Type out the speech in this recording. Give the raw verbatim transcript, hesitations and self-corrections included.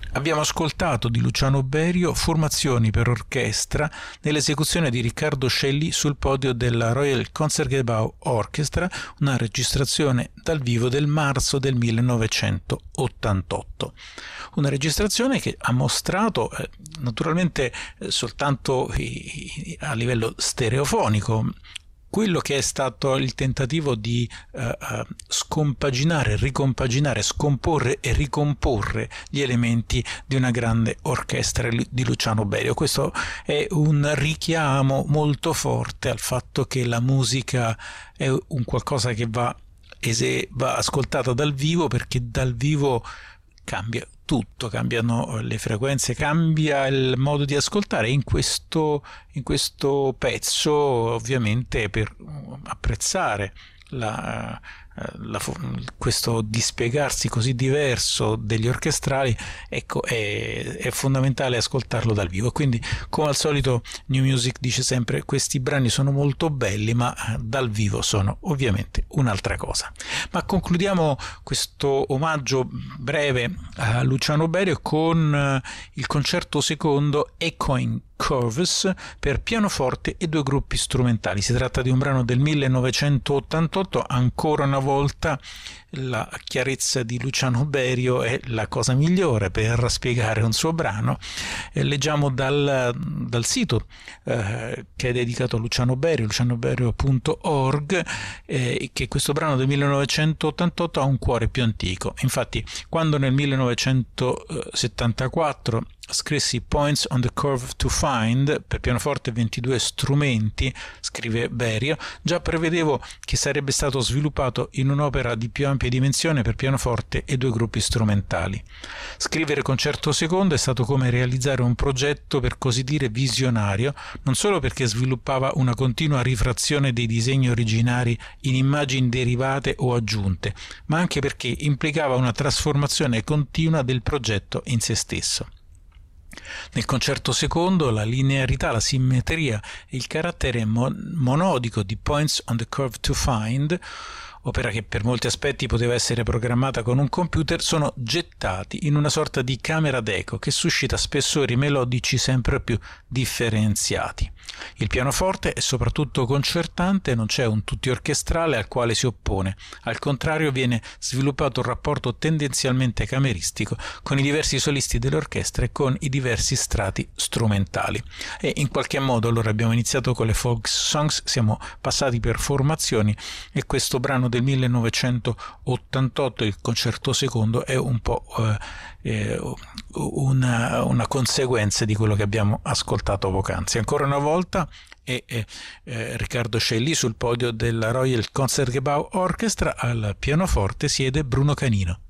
Abbiamo ascoltato di Luciano Berio Formazioni per orchestra nell'esecuzione di Riccardo Scelli sul podio della Royal Concertgebouw Orchestra, una registrazione dal vivo del marzo del millenovecentottantotto. Una registrazione che ha mostrato eh, naturalmente eh, soltanto i, i, a livello stereofonico quello che è stato il tentativo di uh, uh, scompaginare, ricompaginare, scomporre e ricomporre gli elementi di una grande orchestra di Luciano Berio. Questo è un richiamo molto forte al fatto che la musica è un qualcosa che va, ese- va ascoltata dal vivo, perché dal vivo cambia tutto, cambiano le frequenze, cambia il modo di ascoltare. In questo, in questo pezzo, ovviamente, per apprezzare la, la, questo dispiegarsi così diverso degli orchestrali, ecco, è, è fondamentale ascoltarlo dal vivo. Quindi, come al solito, New Music dice sempre: questi brani sono molto belli, ma dal vivo sono ovviamente un'altra cosa. Ma concludiamo questo omaggio breve a Luciano Berio con il concerto secondo Echoing Curves per pianoforte e due gruppi strumentali. Si tratta di un brano del millenovecentottantotto. Ancora una volta la chiarezza di Luciano Berio è la cosa migliore per spiegare un suo brano. Eh, leggiamo dal, dal sito eh, che è dedicato a Luciano Berio, lucianoberio punto org, eh, che questo brano del millenovecentottantotto ha un cuore più antico. Infatti, quando nel millenovecentosettantaquattro scrissi Points on the Curve to Find per pianoforte e ventidue strumenti, scrive Berio, già prevedevo che sarebbe stato sviluppato in un'opera di più ampia dimensione per pianoforte e due gruppi strumentali. Scrivere concerto secondo è stato come realizzare un progetto per così dire visionario, non solo perché sviluppava una continua rifrazione dei disegni originari in immagini derivate o aggiunte, ma anche perché implicava una trasformazione continua del progetto in se stesso. Nel concerto secondo la linearità, la simmetria e il carattere mon- monodico di Points on the Curve to Find, opera che per molti aspetti poteva essere programmata con un computer, sono gettati in una sorta di camera d'eco che suscita spessori melodici sempre più differenziati. Il pianoforte è soprattutto concertante, non c'è un tutti orchestrale al quale si oppone, al contrario viene sviluppato un rapporto tendenzialmente cameristico con i diversi solisti dell'orchestra e con i diversi strati strumentali. E in qualche modo allora abbiamo iniziato con le folk songs, siamo passati per formazioni, e questo brano del millenovecentottantotto, il concerto secondo, è un po' eh, una, una conseguenza di quello che abbiamo ascoltato poc'anzi. Ancora una volta è, è, è Riccardo Scelli sul podio della Royal Concertgebouw Orchestra, al pianoforte siede Bruno Canino.